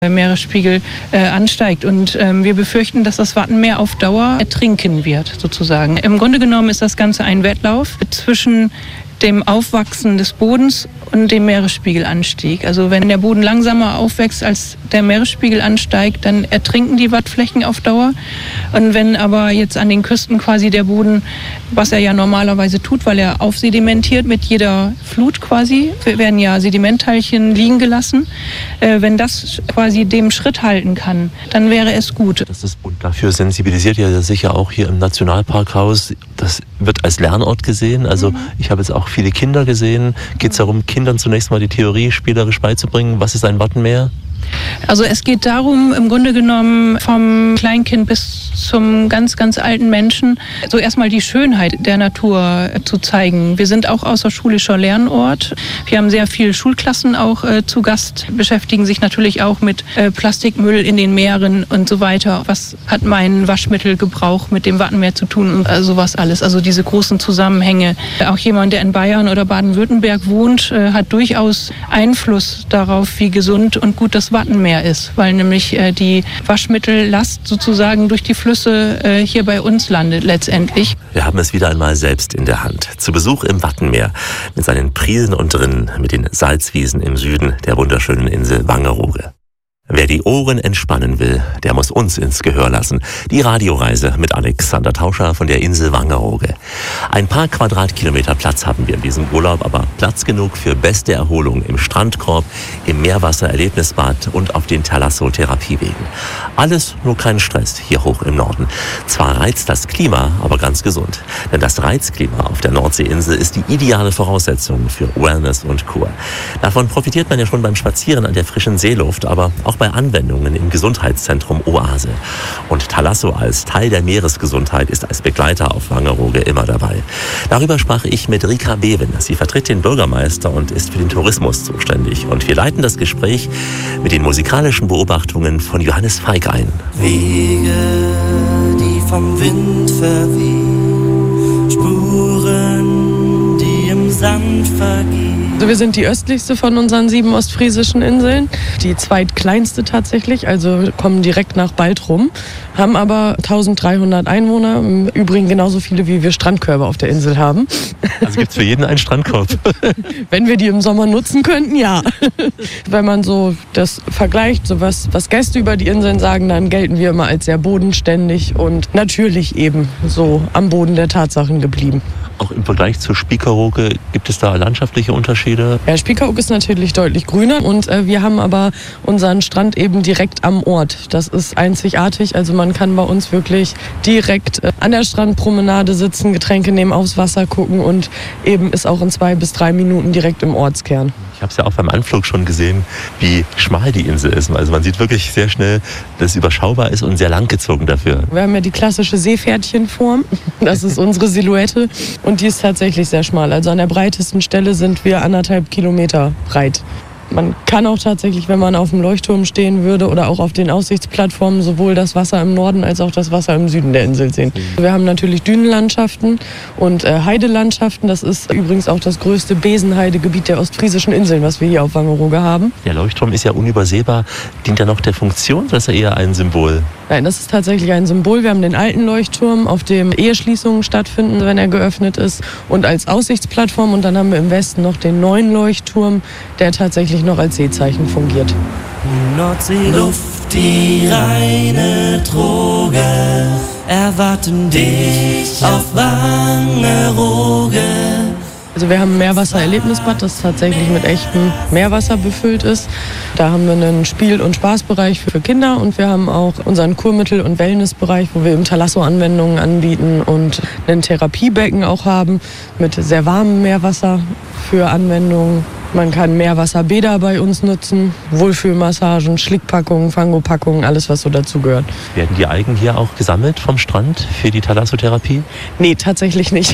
der Meeresspiegel ansteigt. Und wir befürchten, dass das Wattenmeer auf Dauer ertrinken wird, sozusagen. Im Grunde genommen ist das Ganze ein Wettlauf zwischen dem Aufwachsen des Bodens und dem Meeresspiegelanstieg. Also wenn der Boden langsamer aufwächst, als der Meeresspiegel ansteigt, dann ertrinken die Wattflächen auf Dauer. Und wenn aber jetzt an den Küsten quasi der Boden, was er ja normalerweise tut, weil er aufsedimentiert mit jeder Flut quasi, werden ja Sedimentteilchen liegen gelassen, wenn das quasi dem Schritt halten kann, dann wäre es gut. Das ist Bund dafür sensibilisiert ja sicher auch hier im Nationalparkhaus. Das wird als Lernort gesehen. Also ich habe jetzt auch viele Kinder gesehen. Geht es darum, Kindern zunächst mal die Theorie spielerisch beizubringen? Was ist ein Wattenmeer? Also es geht darum, im Grunde genommen vom Kleinkind bis zum ganz, ganz alten Menschen, so erstmal die Schönheit der Natur zu zeigen. Wir sind auch außerschulischer Lernort. Wir haben sehr viele Schulklassen auch zu Gast, beschäftigen sich natürlich auch mit Plastikmüll in den Meeren und so weiter. Was hat mein Waschmittelgebrauch mit dem Wattenmeer zu tun und sowas alles. Also diese großen Zusammenhänge. Auch jemand, der in Bayern oder Baden-Württemberg wohnt, hat durchaus Einfluss darauf, wie gesund und gut das Wattenmeer ist, weil nämlich die Waschmittellast sozusagen durch die Flüsse hier bei uns landet letztendlich. Wir haben es wieder einmal selbst in der Hand. Zu Besuch im Wattenmeer mit seinen Priesen und Rinnen, mit den Salzwiesen im Süden der wunderschönen Insel Wangerooge. Wer die Ohren entspannen will, der muss uns ins Gehör lassen. Die Radioreise mit Alexander Tauscher von der Insel Wangerooge. Ein paar Quadratkilometer Platz haben wir in diesem Urlaub, aber Platz genug für beste Erholung im Strandkorb, im Meerwasser-Erlebnisbad und auf den Thalasso-Therapiewegen. Alles nur kein Stress hier hoch im Norden. Zwar reizt das Klima, aber ganz gesund. Denn das Reizklima auf der Nordseeinsel ist die ideale Voraussetzung für Wellness und Kur. Davon profitiert man ja schon beim Spazieren an der frischen Seeluft, aber auch bei Anwendungen im Gesundheitszentrum Oase. Und Thalasso als Teil der Meeresgesundheit ist als Begleiter auf Wangerooge immer dabei. Darüber sprach ich mit Rika Bewen. Sie vertritt den Bürgermeister und ist für den Tourismus zuständig. Und wir leiten das Gespräch mit den musikalischen Beobachtungen von Johannes Feig ein. Wege, die vom Wind verwehen, Spuren, die im Sand vergehen. Also wir sind die östlichste von unseren 7 ostfriesischen Inseln, die zweitkleinste tatsächlich, also kommen direkt nach Baltrum, haben aber 1300 Einwohner, im Übrigen genauso viele wie wir Strandkörbe auf der Insel haben. Also gibt es für jeden einen Strandkorb? Wenn wir die im Sommer nutzen könnten, ja. Wenn man so das vergleicht, so was Gäste über die Inseln sagen, dann gelten wir immer als sehr bodenständig und natürlich eben so am Boden der Tatsachen geblieben. Auch im Vergleich zur Spiekeroog gibt es da landschaftliche Unterschiede? Ja, Spiekeroog ist natürlich deutlich grüner und wir haben aber unseren Strand eben direkt am Ort. Das ist einzigartig, also man kann bei uns wirklich direkt an der Strandpromenade sitzen, Getränke nehmen, aufs Wasser gucken und eben ist auch in 2 bis 3 Minuten direkt im Ortskern. Ich habe es ja auch beim Anflug schon gesehen, wie schmal die Insel ist. Also man sieht wirklich sehr schnell, dass es überschaubar ist und sehr langgezogen dafür. Wir haben ja die klassische Seepferdchenform. Das ist unsere Silhouette und die ist tatsächlich sehr schmal. Also an der breitesten Stelle sind wir 1,5 Kilometer breit. Man kann auch tatsächlich, wenn man auf dem Leuchtturm stehen würde oder auch auf den Aussichtsplattformen, sowohl das Wasser im Norden als auch das Wasser im Süden der Insel sehen. Wir haben natürlich Dünenlandschaften und Heidelandschaften. Das ist übrigens auch das größte Besenheidegebiet der ostfriesischen Inseln, was wir hier auf Wangerooge haben. Der Leuchtturm ist ja unübersehbar. Dient er noch der Funktion oder ist er eher ein Symbol? Nein, das ist tatsächlich ein Symbol. Wir haben den alten Leuchtturm, auf dem Eheschließungen stattfinden, wenn er geöffnet ist, und als Aussichtsplattform. Und dann haben wir im Westen noch den neuen Leuchtturm, der tatsächlich noch als Seezeichen fungiert. Nordseeluft, die reine Droge, erwarten dich auf Wangerooge. Also wir haben ein Meerwasser-Erlebnisbad, das tatsächlich mit echtem Meerwasser befüllt ist. Da haben wir einen Spiel- und Spaßbereich für Kinder und wir haben auch unseren Kurmittel- und Wellnessbereich, wo wir im Thalasso-Anwendungen anbieten und ein Therapiebecken auch haben mit sehr warmem Meerwasser für Anwendungen. Man kann Meerwasserbäder bei uns nutzen, Wohlfühlmassagen, Schlickpackungen, Fangopackungen, alles was so dazugehört. Werden die Algen hier auch gesammelt vom Strand für die Thalasso-Therapie? Nee, tatsächlich nicht.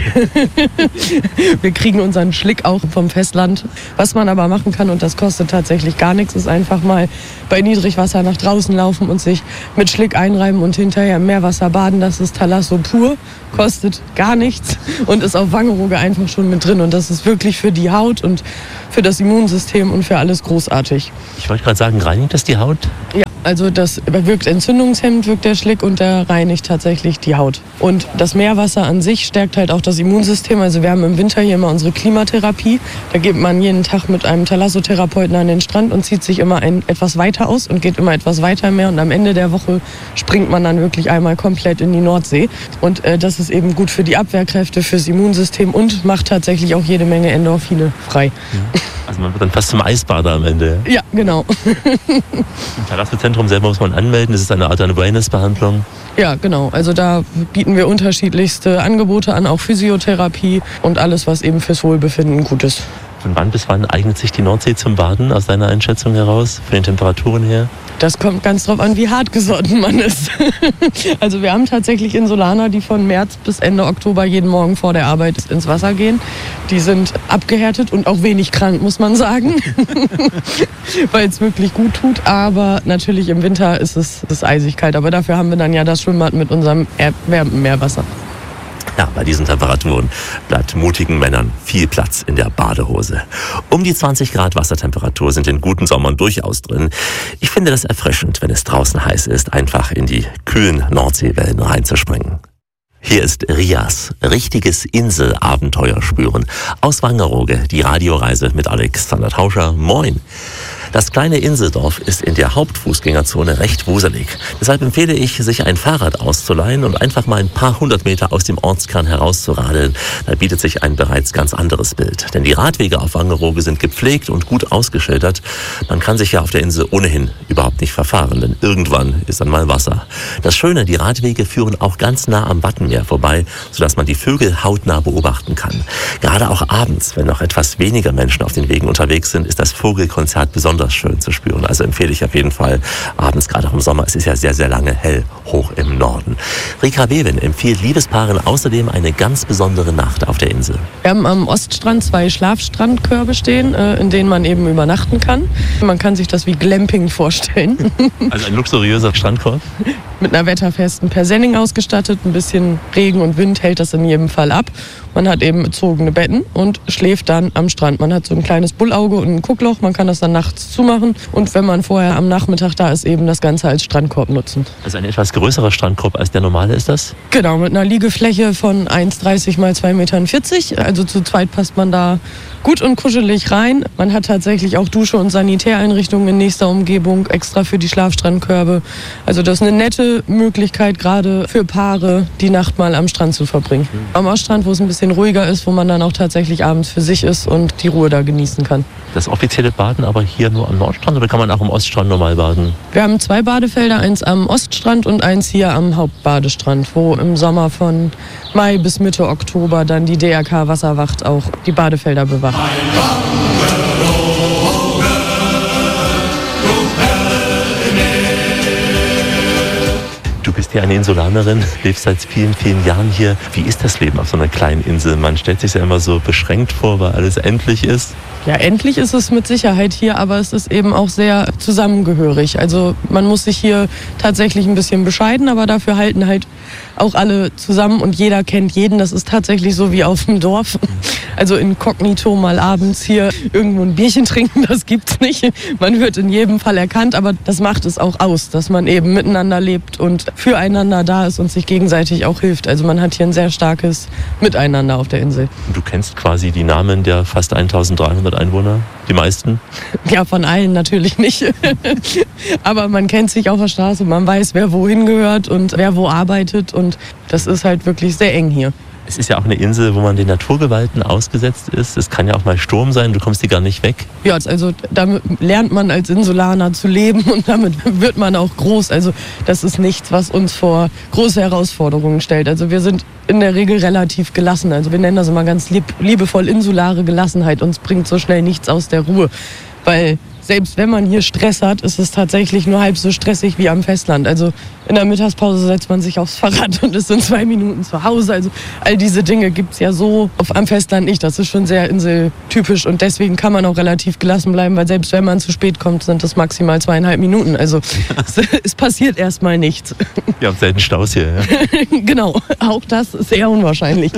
Wir kriegen unseren Schlick auch vom Festland. Was man aber machen kann, und das kostet tatsächlich gar nichts, ist einfach mal bei Niedrigwasser nach draußen laufen und sich mit Schlick einreiben und hinterher im Meerwasser baden. Das ist Thalasso pur, kostet gar nichts und ist auf Wangerooge einfach schon mit drin. Und das ist wirklich für die Haut und für das Immunsystem und für alles großartig. Ich wollte gerade sagen, reinigt das die Haut? Ja, also das wirkt entzündungshemmend, wirkt der Schlick und der reinigt tatsächlich die Haut. Und das Meerwasser an sich stärkt halt auch das Immunsystem. Also wir haben im Winter hier immer unsere Klimatherapie. Da geht man jeden Tag mit einem Thalassotherapeuten an den Strand und zieht sich immer etwas weiter aus und geht immer etwas weiter im Meer. Und am Ende der Woche springt man dann wirklich einmal komplett in die Nordsee. Und das ist eben gut für die Abwehrkräfte, fürs Immunsystem und macht tatsächlich auch jede Menge Endorphine frei. Ja. Also man wird dann fast zum Eisbader am Ende. Ja, genau. Im Thalasso-Zentrum selber muss man anmelden. Das ist eine Art Wellness-Behandlung. Ja, genau. Also da bieten wir unterschiedlichste Angebote an, auch Physiotherapie und alles, was eben fürs Wohlbefinden gut ist. Von wann bis wann eignet sich die Nordsee zum Baden aus deiner Einschätzung heraus, von den Temperaturen her? Das kommt ganz drauf an, wie hartgesotten man ist. Also wir haben tatsächlich Insulaner, die von März bis Ende Oktober jeden Morgen vor der Arbeit ins Wasser gehen. Die sind abgehärtet und auch wenig krank, muss man sagen, weil es wirklich gut tut. Aber natürlich im Winter ist es eisig kalt. Aber dafür haben wir dann ja das Schwimmbad mit unserem erwärmten Meerwasser. Ja, bei diesen Temperaturen bleibt mutigen Männern viel Platz in der Badehose. Um die 20 Grad Wassertemperatur sind in guten Sommern durchaus drin. Ich finde das erfrischend, wenn es draußen heiß ist, einfach in die kühlen Nordseewellen reinzuspringen. Hier ist Rias, richtiges Inselabenteuer spüren. Aus Wangerooge, die Radioreise mit Alexander Tauscher. Moin! Das kleine Inseldorf ist in der Hauptfußgängerzone recht wuselig. Deshalb empfehle ich, sich ein Fahrrad auszuleihen und einfach mal ein paar 100 Meter aus dem Ortskern herauszuradeln. Da bietet sich ein bereits ganz anderes Bild. Denn die Radwege auf Wangerooge sind gepflegt und gut ausgeschildert. Man kann sich ja auf der Insel ohnehin überhaupt nicht verfahren, denn irgendwann ist dann mal Wasser. Das Schöne, die Radwege führen auch ganz nah am Wattenmeer vorbei, sodass man die Vögel hautnah beobachten kann. Gerade auch abends, wenn noch etwas weniger Menschen auf den Wegen unterwegs sind, ist das Vogelkonzert besonders schön zu spüren. Also empfehle ich auf jeden Fall abends, gerade auch im Sommer. Es ist ja sehr, sehr lange hell hoch im Norden. Rika Wewin empfiehlt Liebespaaren außerdem eine ganz besondere Nacht auf der Insel. Wir haben am Oststrand 2 Schlafstrandkörbe stehen, in denen man eben übernachten kann. Man kann sich das wie Glamping vorstellen. Also ein luxuriöser Strandkorb? Mit einer wetterfesten Persenning ausgestattet. Ein bisschen Regen und Wind hält das in jedem Fall ab. Man hat eben bezogene Betten und schläft dann am Strand. Man hat so ein kleines Bullauge und ein Guckloch. Man kann das dann nachts zumachen. Und wenn man vorher am Nachmittag da ist, eben das Ganze als Strandkorb nutzen. Also ein etwas größerer Strandkorb als der normale ist das? Genau, mit einer Liegefläche von 1,30 mal 2,40 Meter. Also zu zweit passt man da gut und kuschelig rein. Man hat tatsächlich auch Dusche und Sanitäreinrichtungen in nächster Umgebung, extra für die Schlafstrandkörbe. Also das ist eine nette Möglichkeit, gerade für Paare, die Nacht mal am Strand zu verbringen. Am Oststrand, wo es ein bisschen ruhiger ist, wo man dann auch tatsächlich abends für sich ist und die Ruhe da genießen kann. Das offizielle Baden aber hier nur am Nordstrand oder kann man auch am Oststrand normal baden? Wir haben 2 Badefelder, eins am Oststrand und eins hier am Hauptbadestrand, wo im Sommer von Mai bis Mitte Oktober dann die DRK Wasserwacht auch die Badefelder bewacht. Du bist ja eine Insulanerin, lebst seit vielen, vielen Jahren hier. Wie ist das Leben auf so einer kleinen Insel? Man stellt sich ja immer so beschränkt vor, weil alles endlich ist. Ja, endlich ist es mit Sicherheit hier, aber es ist eben auch sehr zusammengehörig. Also man muss sich hier tatsächlich ein bisschen bescheiden, aber dafür halten halt auch alle zusammen und jeder kennt jeden. Das ist tatsächlich so wie auf dem Dorf. Also inkognito mal abends hier irgendwo ein Bierchen trinken, das gibt's nicht. Man wird in jedem Fall erkannt, aber das macht es auch aus, dass man eben miteinander lebt und füreinander da ist und sich gegenseitig auch hilft. Also man hat hier ein sehr starkes Miteinander auf der Insel. Du kennst quasi die Namen der fast 1300 Einwohner, die meisten? Ja, von allen natürlich nicht. Aber man kennt sich auf der Straße, man weiß, wer wohin gehört und wer wo arbeitet und das ist halt wirklich sehr eng hier. Es ist ja auch eine Insel, wo man den Naturgewalten ausgesetzt ist. Es kann ja auch mal Sturm sein, du kommst hier gar nicht weg. Ja, also damit lernt man als Insulaner zu leben und damit wird man auch groß. Also das ist nichts, was uns vor große Herausforderungen stellt. Also wir sind in der Regel relativ gelassen. Also wir nennen das immer ganz liebevoll insulare Gelassenheit. Uns bringt so schnell nichts aus der Ruhe, weil selbst wenn man hier Stress hat, ist es tatsächlich nur halb so stressig wie am Festland. Also in der Mittagspause setzt man sich aufs Fahrrad und ist in 2 Minuten zu Hause. Also all diese Dinge gibt es ja so am Festland nicht. Das ist schon sehr inseltypisch und deswegen kann man auch relativ gelassen bleiben, weil selbst wenn man zu spät kommt, sind es maximal 2,5 Minuten. Also es passiert erstmal nichts. Ihr habt selten Staus hier, ja? Genau, auch das ist sehr unwahrscheinlich.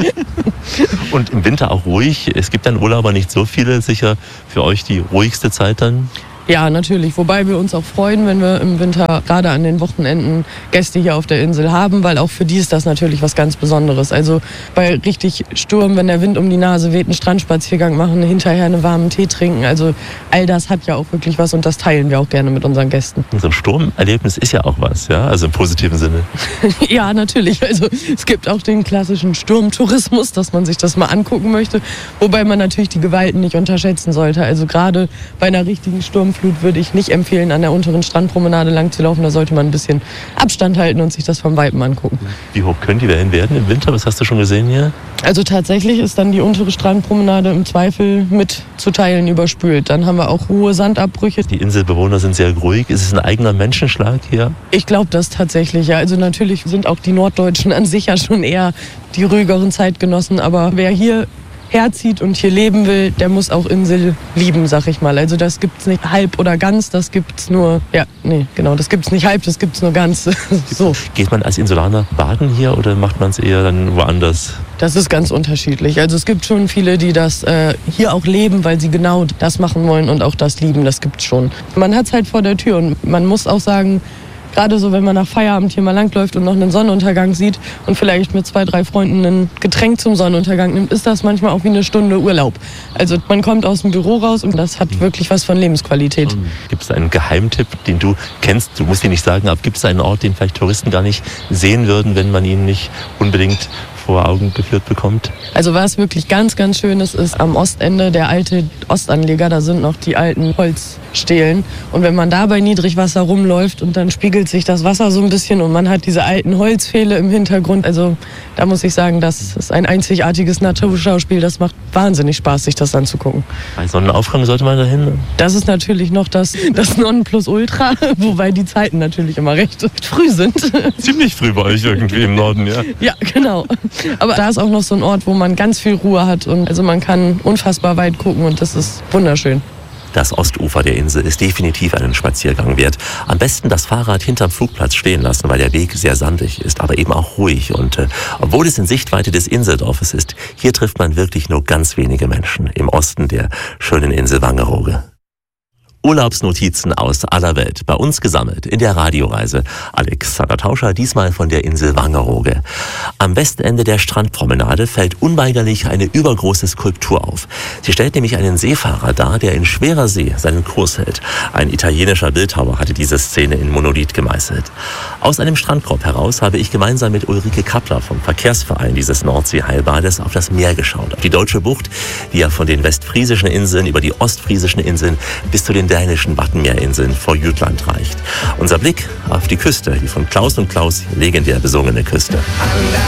Und im Winter auch ruhig. Es gibt dann Urlauber nicht so viele. Sicher für euch die ruhigste Zeit dann? Ja, natürlich. Wobei wir uns auch freuen, wenn wir im Winter gerade an den Wochenenden Gäste hier auf der Insel haben, weil auch für die ist das natürlich was ganz Besonderes. Also bei richtig Sturm, wenn der Wind um die Nase weht, einen Strandspaziergang machen, hinterher einen warmen Tee trinken. Also all das hat ja auch wirklich was und das teilen wir auch gerne mit unseren Gästen. So ein Sturmerlebnis ist ja auch was, ja? Also im positiven Sinne. Ja, natürlich. Also es gibt auch den klassischen Sturmtourismus, dass man sich das mal angucken möchte. Wobei man natürlich die Gewalten nicht unterschätzen sollte. Also gerade bei einer richtigen Sturmflut würde ich nicht empfehlen, an der unteren Strandpromenade lang zu laufen. Da sollte man ein bisschen Abstand halten und sich das vom Weitem angucken. Wie hoch können die Wellen werden im Winter? Was hast du schon gesehen hier? Also tatsächlich ist dann die untere Strandpromenade im Zweifel mit zu Teilen überspült. Dann haben wir auch hohe Sandabbrüche. Die Inselbewohner sind sehr ruhig. Ist es ein eigener Menschenschlag hier? Ich glaube das tatsächlich, ja. Also natürlich sind auch die Norddeutschen an sich ja schon eher die ruhigeren Zeitgenossen. Aber wer hier herzieht und hier leben will, der muss auch Insel lieben, sag ich mal. Also das gibt's nicht halb oder ganz, das gibt's nur, das gibt's nicht halb, das gibt's nur ganz. So. Geht man als Insulaner baden hier oder macht man es eher dann woanders? Das ist ganz unterschiedlich. Also es gibt schon viele, die das hier auch leben, weil sie genau das machen wollen und auch das lieben, das gibt's schon. Man hat's halt vor der Tür und man muss auch sagen, gerade so, wenn man nach Feierabend hier mal langläuft und noch einen Sonnenuntergang sieht und vielleicht mit 2, 3 Freunden ein Getränk zum Sonnenuntergang nimmt, ist das manchmal auch wie eine Stunde Urlaub. Also man kommt aus dem Büro raus und das hat wirklich was von Lebensqualität. Gibt es einen Geheimtipp, den du kennst? Du musst ihn nicht sagen, aber gibt es einen Ort, den vielleicht Touristen gar nicht sehen würden, wenn man ihn nicht unbedingt vor Augen geführt bekommt? Also was wirklich ganz, ganz Schönes ist am Ostende der alte Ostanleger, da sind noch die alten Holzstelen. Und wenn man da bei Niedrigwasser rumläuft und dann spiegelt sich das Wasser so ein bisschen und man hat diese alten Holzpfähle im Hintergrund, also da muss ich sagen, das ist ein einzigartiges Naturschauspiel, das macht wahnsinnig Spaß, sich das anzugucken. Bei Sonnenaufgang sollte man dahin? Das ist natürlich noch das Nonplusultra, wobei die Zeiten natürlich immer recht früh sind. Ziemlich früh bei euch irgendwie im Norden, ja. Ja, genau. Aber da ist auch noch so ein Ort, wo man ganz viel Ruhe hat und also man kann unfassbar weit gucken und das ist wunderschön. Das Ostufer der Insel ist definitiv einen Spaziergang wert. Am besten das Fahrrad hinterm Flugplatz stehen lassen, weil der Weg sehr sandig ist, aber eben auch ruhig. Und obwohl es in Sichtweite des Inseldorfes ist, hier trifft man wirklich nur ganz wenige Menschen im Osten der schönen Insel Wangerooge. Urlaubsnotizen aus aller Welt, bei uns gesammelt in der Radioreise. Alexander Tauscher, diesmal von der Insel Wangerooge. Am Westende der Strandpromenade fällt unweigerlich eine übergroße Skulptur auf. Sie stellt nämlich einen Seefahrer dar, der in schwerer See seinen Kurs hält. Ein italienischer Bildhauer hatte diese Szene in Monolith gemeißelt. Aus einem Strandkorb heraus habe ich gemeinsam mit Ulrike Kappler vom Verkehrsverein dieses Nordsee-Heilbades auf das Meer geschaut. Auf die Deutsche Bucht, die ja von den westfriesischen Inseln über die ostfriesischen Inseln bis zu den dänischen Wattenmeerinseln vor Jütland reicht. Unser Blick auf die Küste, die von Klaus und Klaus legendär besungene Küste.